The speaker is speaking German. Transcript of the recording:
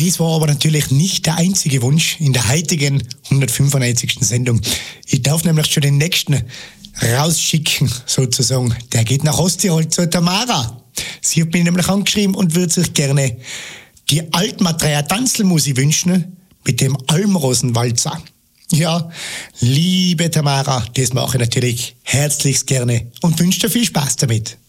Das war aber natürlich nicht der einzige Wunsch in der heutigen 195. Sendung. Ich darf nämlich schon den nächsten rausschicken, sozusagen. Der geht nach Osttirol zur Tamara. Sie hat mich nämlich angeschrieben und würde sich gerne die Altmatreier Tanzelmusik wünschen mit dem Almrosenwalzer. Ja, liebe Tamara, das mache ich natürlich herzlichst gerne und wünsche dir viel Spaß damit.